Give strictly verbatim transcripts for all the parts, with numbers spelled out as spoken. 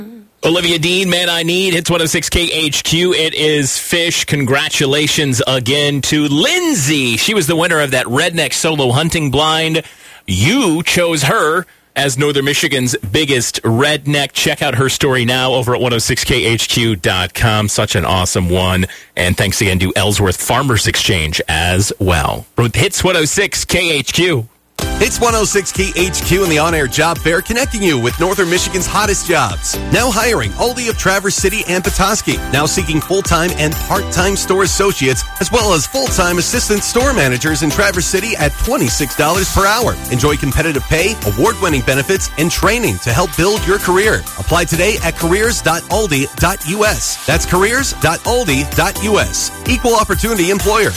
Olivia Dean, Man I Need, hits one oh six K H Q. It is Fish. Congratulations again to Lindsay. She was the winner of that Redneck Solo Hunting Blind. You chose her as Northern Michigan's biggest redneck. Check out her story now over at one oh six K H Q dot com. Such an awesome one. And thanks again to Ellsworth Farmers Exchange as well. From Hits one oh six K H Q. It's one oh six K H Q and the On-Air Job Fair, connecting you with Northern Michigan's hottest jobs. Now hiring Aldi of Traverse City and Petoskey. Now seeking full-time and part-time store associates, as well as full-time assistant store managers in Traverse City at twenty-six dollars per hour. Enjoy competitive pay, award-winning benefits, and training to help build your career. Apply today at careers dot aldi dot u s. That's careers dot aldi dot u s. Equal opportunity employer.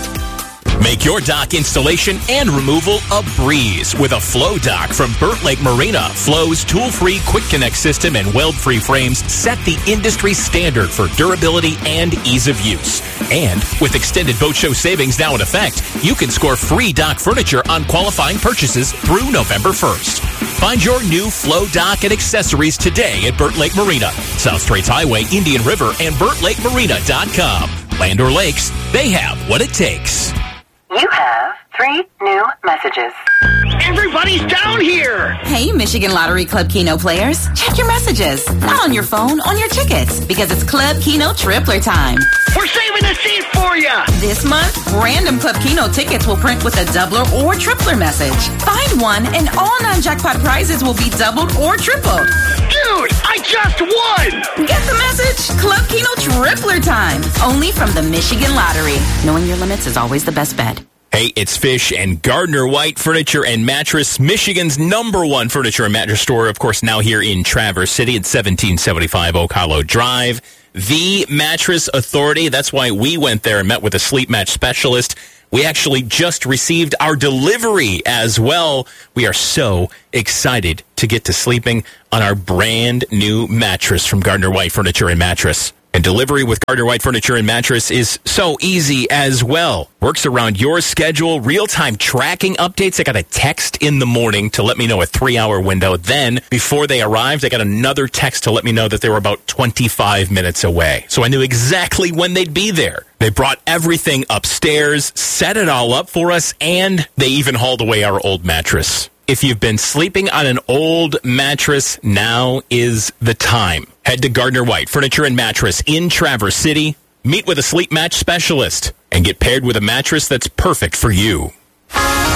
Make your dock installation and removal a breeze with a Flow Dock from Burt Lake Marina. Flow's tool-free quick connect system and weld-free frames set the industry standard for durability and ease of use. And with extended boat show savings now in effect, you can score free dock furniture on qualifying purchases through November first. Find your new Flow Dock and accessories today at Burt Lake Marina, South Straits Highway, Indian River, and burt lake marina dot com. Land or lakes, they have what it takes. You have three new messages. Everybody's down here! Hey, Michigan Lottery Club Keno players. Check your messages. Not on your phone, on your tickets. Because it's Club Keno Tripler time. We're saving a seat for you! This month, random Club Keno tickets will print with a doubler or tripler message. Find one and all non-jackpot prizes will be doubled or tripled. Dude, I just won! Get the message? Club Keno Tripler time. Only from the Michigan Lottery. Knowing your limits is always the best bet. Hey, it's Fish and Gardner White Furniture and Mattress, Michigan's number one furniture and mattress store, of course, now here in Traverse City at seventeen seventy-five Oak Hollow Drive. The Mattress Authority, that's why we went there and met with a sleep match specialist. We actually just received our delivery as well. We are so excited to get to sleeping on our brand new mattress from Gardner White Furniture and Mattress. And delivery with Gardner White Furniture and Mattress is so easy as well. Works around your schedule, real-time tracking updates. I got a text in the morning to let me know a three-hour window. Then, before they arrived, I got another text to let me know that they were about twenty-five minutes away. So I knew exactly when they'd be there. They brought everything upstairs, set it all up for us, and they even hauled away our old mattress. If you've been sleeping on an old mattress, now is the time. Head to Gardner White Furniture and Mattress in Traverse City, meet with a sleep match specialist, and get paired with a mattress that's perfect for you.